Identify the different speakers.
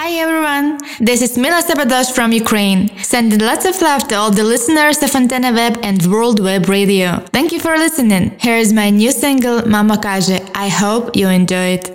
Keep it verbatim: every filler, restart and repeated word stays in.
Speaker 1: Hi everyone, this is Mila Sabadosh from Ukraine, sending lots of love to all the listeners of Antenna Web and World Web Radio. Thank you for listening. Here is my new single, Mama Każe. I hope you enjoy it.